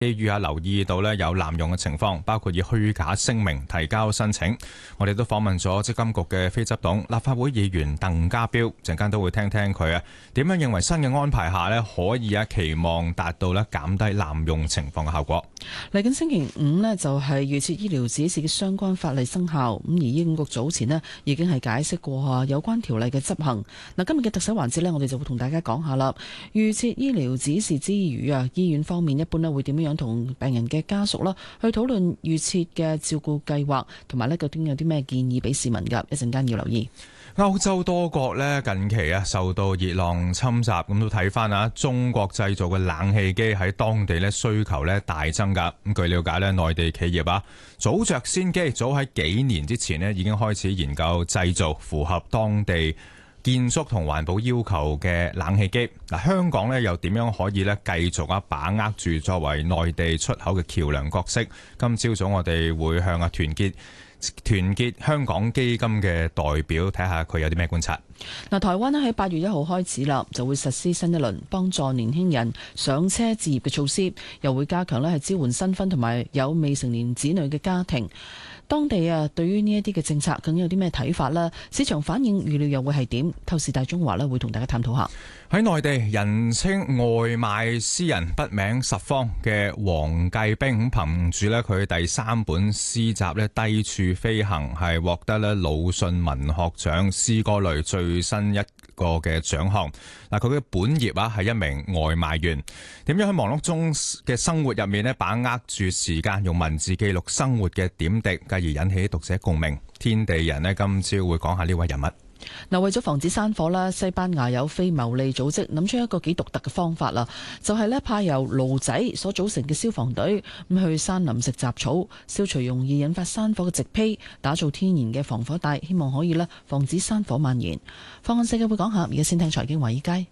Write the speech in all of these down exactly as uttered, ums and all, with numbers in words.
基於啊留意到咧有濫用嘅情況，包括以虛假聲明提交申請。我哋都訪問咗積金局嘅非執董立法會議員鄧家彪，陣間都會聽聽佢啊點樣認為新嘅安排下咧可以啊期望達到咧減低濫用情況嘅效果。 嚟緊星期五咧就係預設醫療指示嘅相關法例生效，咁而醫管局早前咧已經係解釋過啊有關條例嘅執行。嗱，今日嘅特首環節咧，我哋就會同大家講下啦。預設醫療指示之餘啊，醫院方面一般咧會點樣同病人嘅家屬啦，去討論預設嘅照顧計劃，同埋呢究竟有啲咩建議俾市民㗎？一陣間要留意。 歐洲多國呢近期啊受到熱浪侵襲，咁都睇翻啊中國製造嘅冷氣機喺當地呢需求呢大增㗎。咁據了解呢，內地企業啊早着先機，早喺幾年之前呢已經開始研究製造符合當地建築同環保要求嘅冷氣機。嗱，香港咧又點樣可以咧繼續啊把握住作為內地出口嘅橋梁角色？今朝早我哋會向啊團結團結香港基金嘅代表睇下佢有啲咩觀察。 嗱，台灣咧喺八月一號開始啦，就會實施新一輪幫助年輕人上車置業嘅措施，又會加強咧係支援新婚同埋有未成年子女嘅家庭。當地啊，對於呢一啲嘅政策，究竟有啲咩睇法呢？市場反應預料又會係點？透視大中華呢會同大家探討下。 喺內地，人稱外賣詩人筆名十方嘅黃繼冰，咁憑住咧佢第三本詩集咧《低處飛行》，係獲得咧魯迅文學獎詩歌類最新一個嘅獎項。嗱，佢嘅本業啊係一名外賣員，點樣喺忙碌中嘅生活入面咧把握住時間，用文字記錄生活嘅點滴，繼而引起讀者共鳴。天地人咧今朝會講下呢位人物。 嗱，為咗防止山火啦，西班牙有非牟利組織諗出一個幾獨特嘅方法啦，就係咧派由驢仔所組成嘅消防隊咁去山林食雜草，消除容易引發山火嘅植被，打造天然嘅防火帶，希望可以咧防止山火蔓延。放眼世界會講下，而家先聽財經華爾街。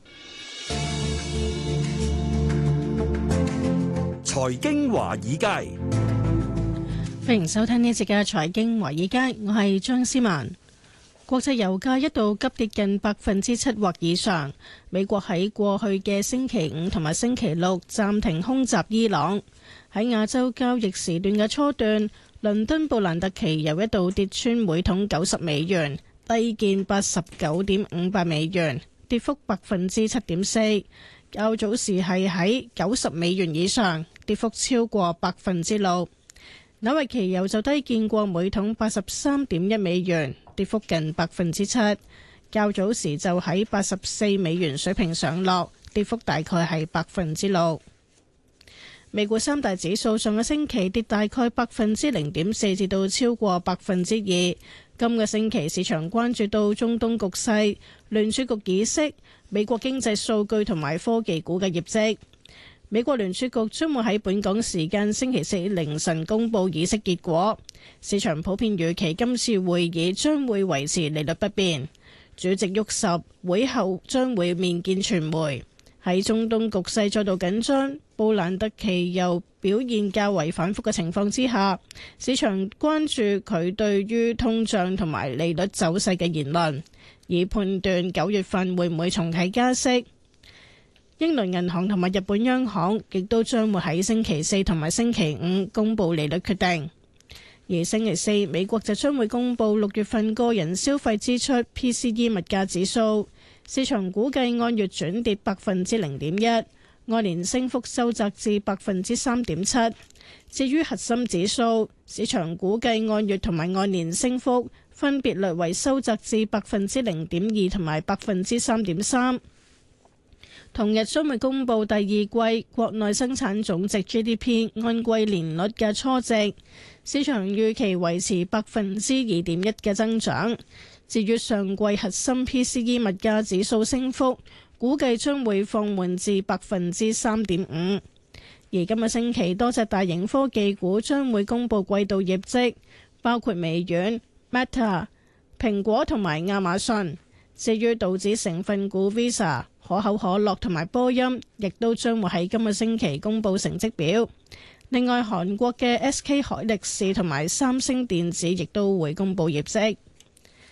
財經華爾街， 歡迎收聽呢一節嘅財經華爾街，我係張思曼。國際油價一度急跌近百分之七或以上。美國喺過去嘅星期五同埋星期六暫停空襲伊朗。喺亞洲交易時段嘅初段，倫敦布蘭特期油一度跌穿每桶九十美元，低見八十九點五八美元，跌幅百分之七點四。較早時係喺九十美元以上，跌幅超過百分之六。紐約期油就低見過每桶八十三點一美元，跌幅近百分之七。較早時就喺八十四美元水平上落，跌幅大概係百分之六。美股三大指數上個星期跌大概百分之零點四至到超過百分之二。今個星期市場關注到中東局勢、聯儲局議息、美國經濟數據同埋科技股嘅業績。美國聯儲局將會喺本港時間星期四凌晨公佈議息結果，市場普遍預期今次會議將會維持利率不變。主席沃什會後將會面見傳媒。喺中東局勢再度緊張、布蘭特期油表現較為反覆嘅情況之下，市場關注佢對於通脹同埋利率走勢嘅言論，以判斷九月份會唔會重啟加息。英倫銀行同埋日本央行亦都將會喺星期四同埋星期五公布利率決定，而星期四美國就將會公布六月份個人消費支出 P C E 物價指數，市場估計按月轉跌百分之零點一，按年升幅收窄至百分之三點七。至於核心指數，市場估計按月同埋按年升幅分別略為收窄至百分之零點二同埋百分之三點三。同日將會公布第二季國內生產總值 G D P 按季年率嘅初值，市場預期維持百分之二點一嘅增長。至於上季核心 P C E 物價指數升幅，估計將會放緩至百分之三點五。而今個星期多隻大型科技股將會公布季度業績，包括微軟、Meta、蘋果同埋亞馬遜。至於道指成分股 Visa、可口可樂同埋波音，亦都將會喺今個星期公布成績表。另外，韓國嘅 S K 海力士同埋三星電子亦都會公布業績。睇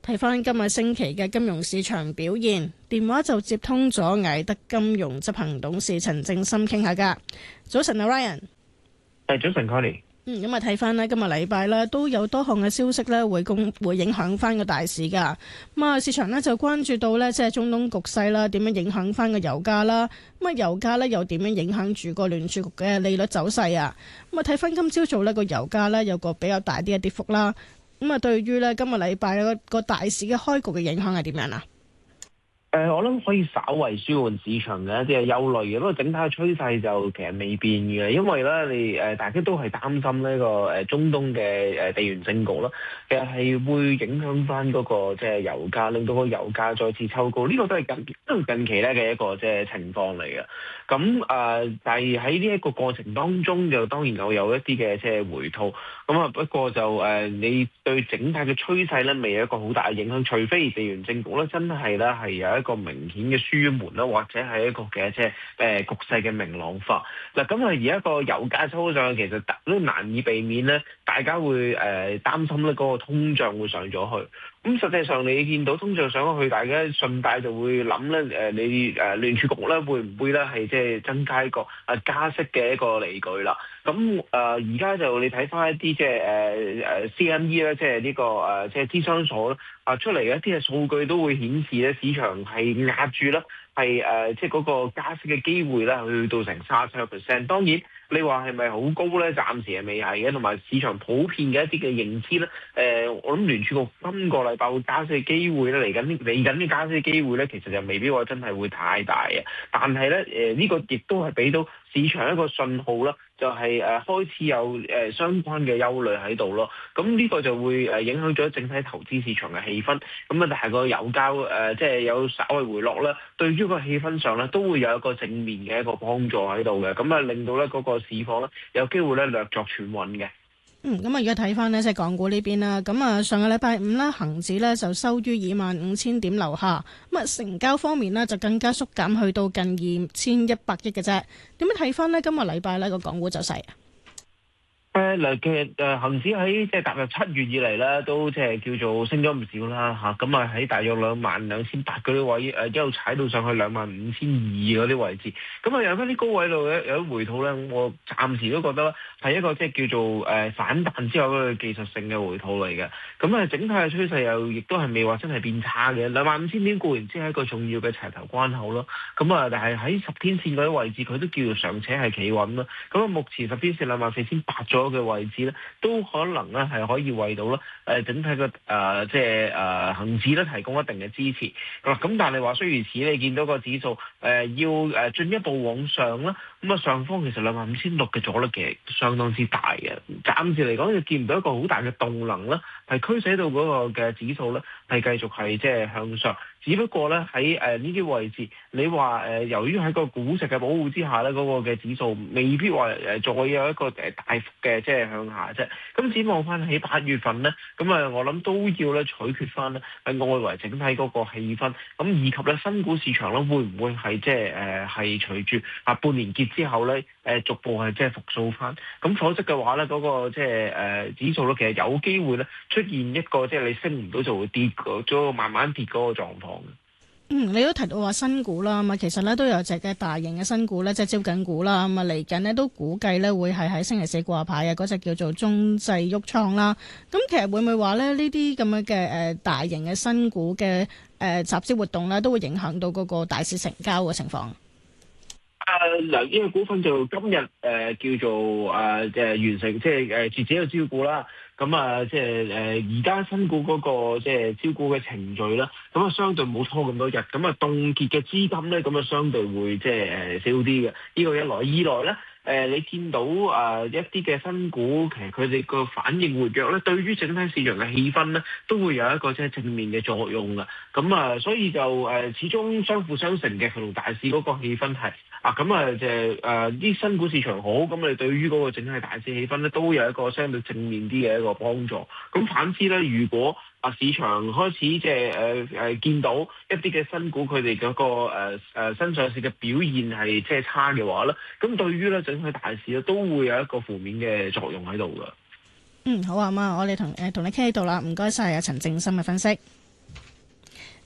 睇翻今日星期嘅金融市場表現，電話就接通咗艾德金融執行董事陳正深傾下㗎。早晨啊 Ryan。 誒，早晨 Connie。 嗯，咁啊睇翻呢，今日禮拜咧都有多項嘅消息咧會公會影響翻個大市噶。咁啊，市場呢就關注到呢，即係中東局勢啦，點樣影響翻個油價啦。咁啊，油價呢又點樣影響住個聯儲局嘅利率走勢啊？咁啊，睇翻今朝早呢個油價呢有個比較大啲嘅跌幅啦。咁啊，對於呢今日禮拜個大市嘅開局嘅影響係點樣啊？ 誒、呃，我諗可以稍為舒緩市場嘅一啲嘅憂慮嘅，不過整體嘅趨勢就其實未變嘅，因為咧你誒、呃、大家都係擔心呢個誒中東嘅誒地緣政局啦，其實係會影響翻嗰個即係油價，令到個油價再次抽高，呢、這個都係近都係近期咧嘅一個即係情況嚟嘅。咁誒、呃，但係喺呢一個過程當中，就當然有有一啲嘅即係回吐。咁啊，不過就誒、呃，你對整體嘅趨勢咧，未有一個好大嘅影響，除非地緣政局咧真係咧係有一個明顯嘅舒緩啦，或者係一個嘅即係誒局勢嘅明朗化。嗱，咁啊而家個油價抽上去，其實都難以避免咧，大家會誒、呃、擔心咧嗰個通脹會上咗去。咁實際上你見到通脹上咗去，大家順帶就會諗咧誒，你誒聯儲局咧會唔會咧係即係增加一個誒加息嘅一個理據啦？咁誒而家就你睇翻一啲即係誒誒 C M E 咧，即係呢個誒即係諮商所啊出嚟嘅一啲嘅數據都會顯示咧，市場係壓住啦，係誒即係嗰個加息嘅機會咧去到成三十七個 percent。當然你話係咪好高咧？暫時係未係嘅，同埋市場普遍嘅一啲嘅認知咧，誒、呃、我諗聯儲局今個禮拜會加息嘅機會咧，嚟緊嚟緊嘅加息嘅機會咧，其實就未必話真係會太大嘅。但係咧誒呢、呃這個亦都係俾到市場一個信號啦，就係、是、誒、呃、開始有誒、呃、相關嘅憂慮喺度咯。咁呢個就會誒影響咗整體投資市場嘅氣氛。咁啊，但係個油價誒即係有稍微回落啦，對於個氣氛上咧都會有一個正面嘅一個幫助喺度嘅。咁啊，令到咧嗰個市況咧有機會咧略作喘穩嘅。 嗯，咁啊，而家睇翻呢，即係港股呢邊啦。咁啊，上個禮拜五啦，恒指呢就收於二萬五千點樓下。咁啊，成交方面呢，就更加縮減去到近二千一百億嘅啫。點樣睇翻呢？今個禮拜呢個港股走勢啊？ 誒嗱，其實誒恆指喺即係踏入七月以嚟咧，都即係叫做升咗唔少啦嚇。咁啊喺大約兩萬兩千八嗰啲位誒，一路踩到上去兩萬五千二嗰啲位置。咁啊，有翻啲高位度咧，有啲回吐咧，我暫時都覺得係一個即係叫做誒反彈之後嘅技術性嘅回吐嚟嘅。咁啊，整體嘅趨勢又亦都係未話真係變差嘅。兩萬五千點固然之係一個重要嘅齊頭關口咯。咁啊，但係喺十天線嗰啲位置，佢都叫做尚且係企穩啦。咁啊，目前十天線兩萬四千八咗嘅位置咧，都可能咧係可以為到咧誒整體嘅誒、呃、即係誒恆指咧提供一定嘅支持。咁但係話雖如此，你見到個指數誒、呃、要誒進一步往上啦，咁啊上方其實兩萬五千六嘅阻力其實相當之大嘅。暫時嚟講，就見唔到一個好大嘅動能啦，係驅使到嗰個嘅指數咧係繼續係即係向上。只不過咧喺誒呢啲位置，你話誒、呃、由於喺個股值嘅保護之下咧，嗰、那個嘅指數未必話誒再有一個誒大幅嘅即係向下啫。咁展望翻喺八月份咧，咁啊我諗都要咧取決翻咧喺外圍整體嗰個氣氛，咁以及咧新股市場咧會唔會係即係誒係隨住啊半年結之後咧誒逐步係即係復甦翻。咁否則嘅話咧，嗰、那個即係誒指數咧其實有機會咧出現一個即係你升唔到就會跌嗰個慢慢跌嗰個狀況。 嗯，你都提到話新股啦，咁啊其實咧都有隻嘅大型嘅新股咧，即係招緊股啦，咁啊嚟緊呢，都估計咧會係喺星期四掛牌嘅嗰隻叫做中製旭創啦。咁其實會唔會話咧呢啲咁樣嘅誒大型嘅新股嘅誒集資活動咧，都會影響到嗰個大市成交嘅情況？ 誒嗱，呢個股份就今日誒、呃、叫做誒即係完成，即係誒截止嘅招股啦。咁啊，即係誒而家新股嗰、那個即係招股嘅程序啦，咁啊相對冇拖咁多日，咁啊凍結嘅資金咧，咁啊相對會即係誒少啲嘅。呢、這個一來，二來咧。誒、呃，你見到啊、呃、一啲嘅新股，其實佢哋個反應活躍咧，對於整體市場嘅氣氛咧，都會有一個即係正面嘅作用㗎。咁啊，所以就誒、呃、始終相輔相成嘅，同大市嗰個氣氛係啊，咁啊就誒啲新股市場好，咁你對於嗰個整體大市氣氛咧，都有一個相對正面啲嘅一個幫助。咁反之咧，如果啊！市場開始即係誒誒見到一啲嘅新股，佢哋嗰個誒、呃呃、新上市嘅表現係即係差嘅話咧，咁對於咧整體大市咧都會有一個負面嘅作用喺度㗎。 嗯，好啊，咁啊，我哋同誒同你傾喺度啦，唔該晒啊陳正深嘅分析。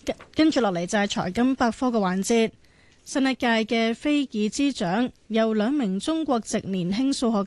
跟跟住落嚟就係財金百科嘅環節。新一屆嘅菲爾茲獎由兩名中國籍年輕數學